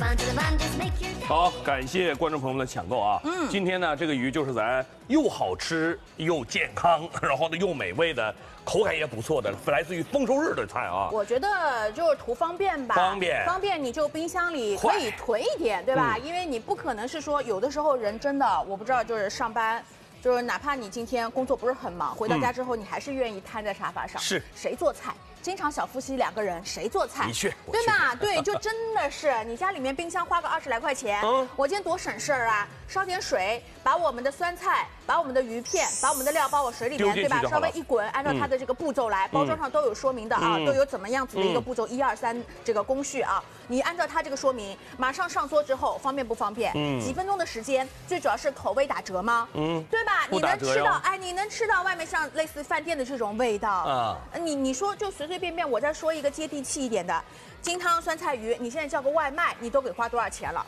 好，感谢观众朋友们的抢购啊！今天呢，这个鱼就是咱又好吃又健康，然后呢又美味的，口感也不错的，来自于丰收日的菜啊。 我觉得就是图方便吧，方便你就冰箱里可以囤一点，对吧？因为你不可能是说有的时候人真的我不知道，就是上班。就是哪怕你今天工作不是很忙，回到家之后你还是愿意瘫在沙发上。 是， 谁做菜？经常小夫妻2个人，谁做菜？ 的确， 对吧？对，就真的是你家里面冰箱花个20来块钱，我今天多省事儿啊！烧点水，把我们的酸菜、把我们的鱼片、把我们的料包往水里面，对吧？稍微一滚，按照它的这个步骤来，包装上都有说明的啊，都有怎么样子的一个步骤，1、2、3这个工序啊。你按照它这个说明，马上上桌之后，方便不方便？几分钟的时间，最主要是口味打折吗？对吧？你能吃到，你能吃到外面像类似饭店的这种味道啊？你说就随随便便，我再说一个接地气一点的，金汤酸菜鱼，你现在叫个外卖，你都给花多少钱了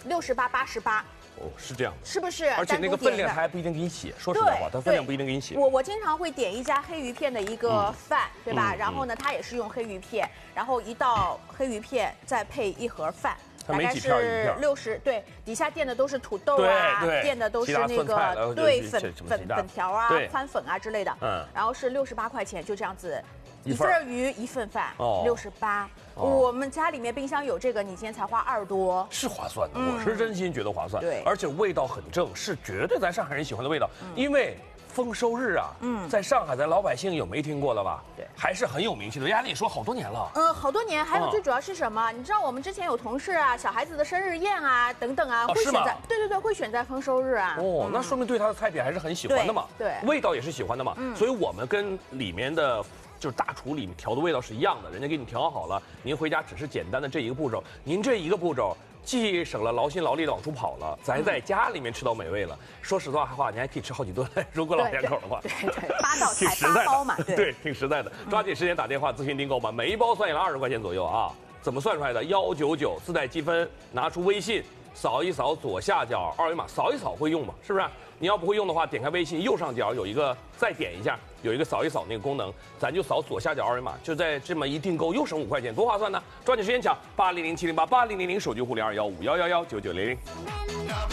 ？68、88。 哦，是这样， 是不是？ 而且那个分量还不一定给你写。说实在话，它分量不一定给你写。 我经常会点一家黑鱼片的一个饭，对吧？然后呢，它也是用黑鱼片，然后一道黑鱼片再配1盒饭。大概是60，对，底下垫的都是土豆啊，垫的都是那个对粉条啊、宽粉啊之类的，然后是68块钱，就这样子，1份鱼1份饭，68。我们家里面冰箱有这个，你今天才花2多， 是划算的，我是真心觉得划算，对，而且味道很正，是绝对咱上海人喜欢的味道，因为。丰收日啊，在上海咱老百姓有没听过的吧？对，还是很有名气的。压力说好多年了， 好多年。还有最主要是什么？你知道我们之前有同事啊，小孩子的生日宴啊，等等啊，会选在对，会选在丰收日啊。 哦，那说明对他的菜品还是很喜欢的嘛，对，味道也是喜欢的嘛。所以我们跟里面的就是大厨里面调的味道是一样的，人家给你调好了，您回家只是简单的这一个步骤，您这一个步骤。既省了劳心劳力的往出跑了，咱在家里面吃到美味了。说实话，你还可以吃好几顿，如果老两口的话。 对，8道菜8包嘛， 对，挺实在的。抓紧时间打电话咨询订购吧，每一包算下来20块钱左右啊。怎么算出来的？199自带积分，拿出微信扫一扫左下角2维码，扫一扫会用吗？是不是？你要不会用的话，点开微信右上角有一个再点一下，有一个扫一扫那个功能，咱就扫左下角2维码，就在这么一订购又省5块钱，多划算呢！抓紧时间抢8007088000手机互联215111990。